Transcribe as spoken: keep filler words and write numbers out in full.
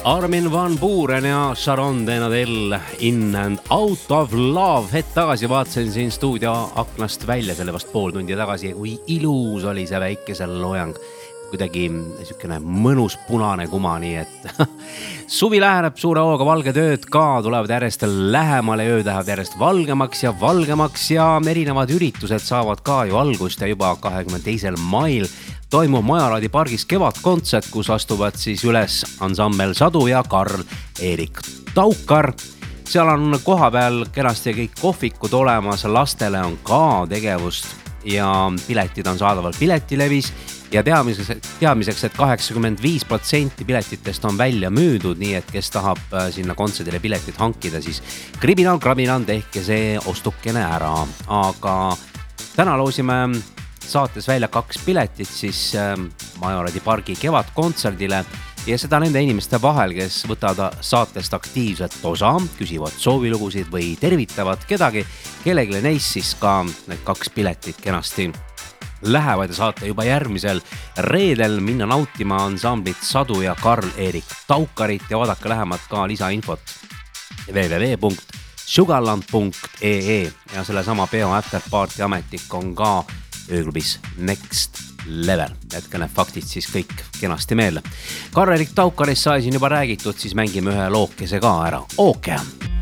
Armin van Buuren ja Sharon Denadel In and Out of Love. Hetk tagasi vaatasin siin stuudio aknast välja selle vast pool tundi tagasi, kui ilus oli see väikesel loojang. Kuidagi niisugune mõnus punane kuma, nii et suvi läheneb suure hooga, valged ööd ka tulevad järjest lähemale, ööd lähevad järjest valgemaks ja valgemaks ja erinevad üritused saavad ka ju algust ja juba kahekümne teisel mail toimub Majaraadi pargis kevadkontsert, kus astuvad siis üles ansambel Sadu ja Karl-Erik Taukar. Seal on koha peal kenasti kõik kohvikud olemas, lastele on ka tegevust ja piletid on saadaval Piletilevis ja teadmiseks, teadmiseks et kaheksakümmend viis protsenti piletitest on välja müüdud, nii et kes tahab sinna kontserdile piletit hankida, siis kriminal, kraminal tehke see ostukene ära. Aga täna loosime saates välja kaks piletit siis Majaraadi pargi kevadkontserdile ja seda nende inimeste vahel, kes võtavad saatest aktiivselt osa, küsivad soovilugusid või tervitavad kedagi, kellegile neist siis ka need kaks piletit kenasti lähevad ja saate juba järgmisel reedel minna nautima ansamblit Sadu ja Karl-Erik Taukarit ja vaadake lähemalt ka lisainfot w w w punkt sugarland punkt e e ja selle sama peo afterparty ametlik on ka ööklubis Next Level. Jätke need faktid siis kõik kenasti meelde. Karl-Erik Taukarist sai siin juba räägitud, siis mängime ühe lookese ka ära. Ookean!